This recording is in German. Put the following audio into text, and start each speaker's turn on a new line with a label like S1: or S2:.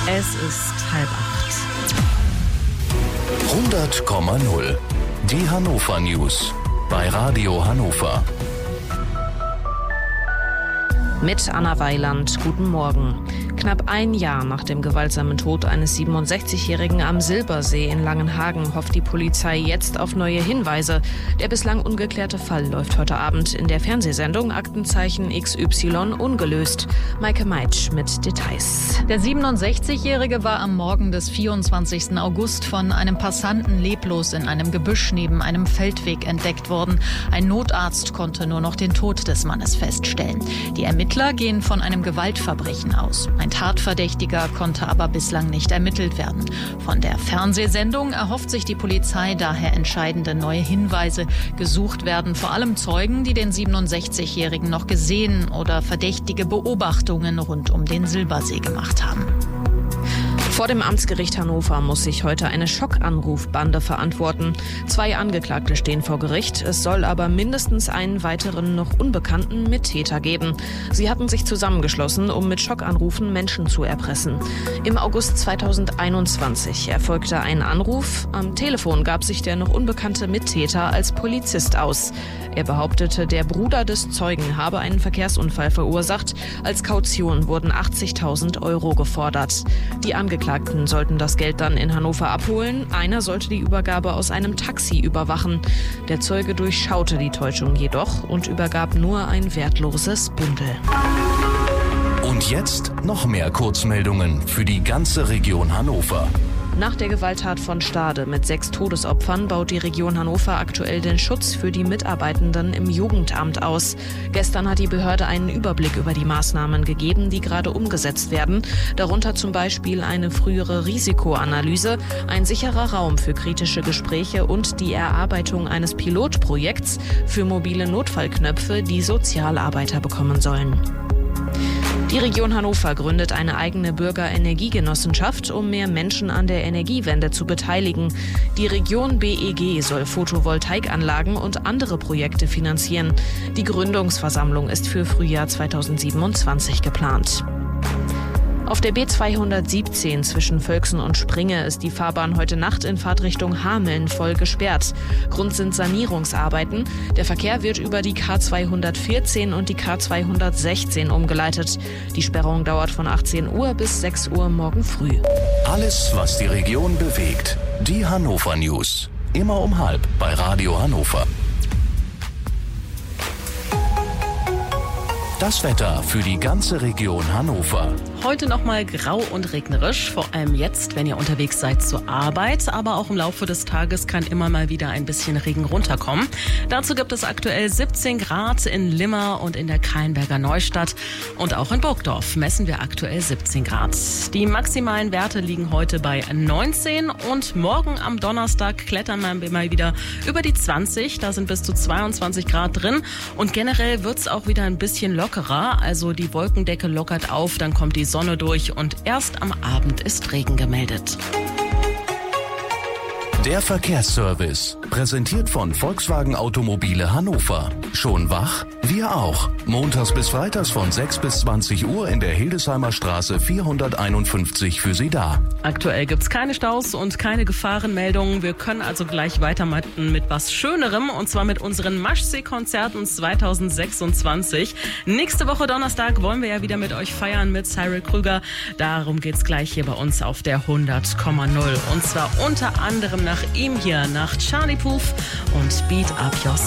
S1: Es ist 7:30.
S2: 100,0. Die Hannover News bei Radio Hannover.
S1: Mit Anna Weiland, guten Morgen. Knapp ein Jahr nach dem gewaltsamen Tod eines 67-Jährigen am Silbersee in Langenhagen hofft die Polizei jetzt auf neue Hinweise. Der bislang ungeklärte Fall läuft heute Abend in der Fernsehsendung Aktenzeichen XY ungelöst. Maike Meitsch mit Details.
S3: Der 67-Jährige war am Morgen des 24. August von einem Passanten leblos in einem Gebüsch neben einem Feldweg entdeckt worden. Ein Notarzt konnte nur noch den Tod des Mannes feststellen. Die Ermittler gehen von einem Gewaltverbrechen aus. Ein Tatverdächtiger konnte aber bislang nicht ermittelt werden. Von der Fernsehsendung erhofft sich die Polizei daher entscheidende neue Hinweise. Gesucht werden vor allem Zeugen, die den 67-Jährigen noch gesehen oder verdächtige Beobachtungen rund um den Silbersee gemacht haben.
S1: Vor dem Amtsgericht Hannover muss sich heute eine Schockanrufbande verantworten. 2 Angeklagte stehen vor Gericht. Es soll aber mindestens einen weiteren noch unbekannten Mittäter geben. Sie hatten sich zusammengeschlossen, um mit Schockanrufen Menschen zu erpressen. Im August 2021 erfolgte ein Anruf. Am Telefon gab sich der noch unbekannte Mittäter als Polizist aus. Er behauptete, der Bruder des Zeugen habe einen Verkehrsunfall verursacht. Als Kaution wurden 80.000 € gefordert. Die Angeklagten sollten das Geld dann in Hannover abholen. Einer sollte die Übergabe aus einem Taxi überwachen. Der Zeuge durchschaute die Täuschung jedoch und übergab nur ein wertloses Bündel.
S2: Und jetzt noch mehr Kurzmeldungen für die ganze Region Hannover.
S1: Nach der Gewalttat von Stade mit 6 Todesopfern baut die Region Hannover aktuell den Schutz für die Mitarbeitenden im Jugendamt aus. Gestern hat die Behörde einen Überblick über die Maßnahmen gegeben, die gerade umgesetzt werden. Darunter zum Beispiel eine frühere Risikoanalyse, ein sicherer Raum für kritische Gespräche und die Erarbeitung eines Pilotprojekts für mobile Notfallknöpfe, die Sozialarbeiter bekommen sollen. Die Region Hannover gründet eine eigene Bürgerenergiegenossenschaft, um mehr Menschen an der Energiewende zu beteiligen. Die Region BEG soll Photovoltaikanlagen und andere Projekte finanzieren. Die Gründungsversammlung ist für Frühjahr 2027 geplant. Auf der B217 zwischen Völksen und Springe ist die Fahrbahn heute Nacht in Fahrtrichtung Hameln voll gesperrt. Grund sind Sanierungsarbeiten. Der Verkehr wird über die K214 und die K216 umgeleitet. Die Sperrung dauert von 18 Uhr bis 6 Uhr morgen früh.
S2: Alles, was die Region bewegt. Die Hannover News. Immer um 12:30 bei Radio Hannover. Das Wetter für die ganze Region Hannover.
S4: Heute noch mal grau und regnerisch, vor allem jetzt, wenn ihr unterwegs seid zur Arbeit. Aber auch im Laufe des Tages kann immer mal wieder ein bisschen Regen runterkommen. Dazu gibt es aktuell 17 Grad in Limmer und in der Keilenberger Neustadt. Und auch in Burgdorf messen wir aktuell 17 Grad. Die maximalen Werte liegen heute bei 19 und morgen am Donnerstag klettern wir mal wieder über die 20. Da sind bis zu 22 Grad drin. Und generell wird es auch wieder ein bisschen lockerer. Also die Wolkendecke lockert auf, dann kommt die Sonne durch und erst am Abend ist Regen gemeldet.
S2: Der Verkehrsservice, präsentiert von Volkswagen Automobile Hannover. Schon wach? Wir auch. Montags bis freitags von 6 bis 20 Uhr in der Hildesheimer Straße 451 für Sie da.
S4: Aktuell gibt's keine Staus und keine Gefahrenmeldungen. Wir können also gleich weitermachen mit was Schönerem, und zwar mit unseren Maschsee-Konzerten 2026. Nächste Woche Donnerstag wollen wir ja wieder mit euch feiern mit Cyril Krüger. Darum geht's gleich hier bei uns auf der 100,0. Und zwar unter anderem nach ihm hier, nach Charlie Puth und Beat Up Your